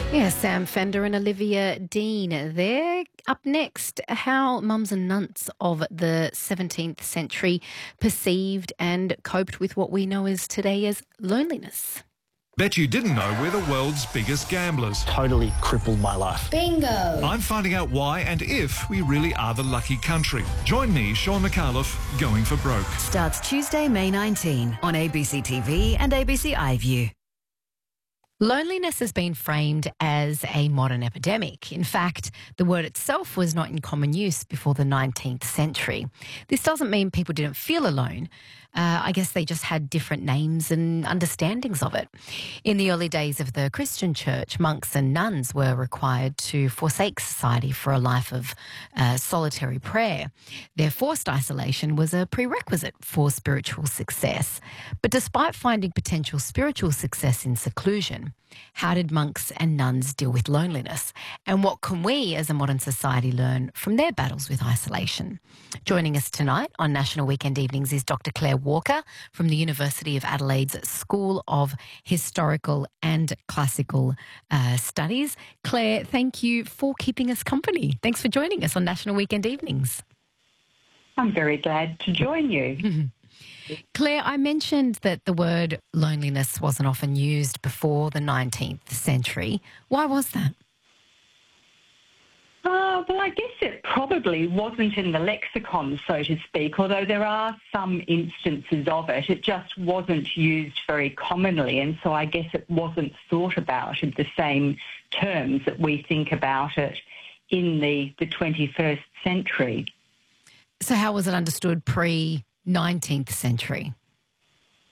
Yeah, Sam Fender and Olivia Dean there. Up next, how mums and nuns of the 17th century perceived and coped with what we know as today as loneliness. Bet you didn't know we're the world's biggest gamblers. Totally crippled my life. Bingo! I'm finding out why and if we really are the lucky country. Join me, Sean McAuliffe, Going for Broke. Starts Tuesday, May 19 on ABC TV and ABC iView. Loneliness has been framed as a modern epidemic. In fact, the word itself was not in common use before the 19th century. This doesn't mean people didn't feel alone. I guess they just had different names and understandings of it. In the early days of the Christian church, monks and nuns were required to forsake society for a life of solitary prayer. Their forced isolation was a prerequisite for spiritual success. But despite finding potential spiritual success in seclusion, how did monks and nuns deal with loneliness? And what can we as a modern society learn from their battles with isolation? Joining us tonight on National Weekend Evenings is Dr. Claire Walker from the University of Adelaide's School of Historical and Classical Studies. Claire, thank you for keeping us company. Thanks for joining us on National Weekend Evenings. I'm very glad to join you. Claire, I mentioned that the word loneliness wasn't often used before the 19th century. Why was that? Well, I guess it probably wasn't in the lexicon, so to speak, although there are some instances of it. It just wasn't used very commonly, and so I guess it wasn't thought about in the same terms that we think about it in the 21st century. So how was it understood pre-19th century?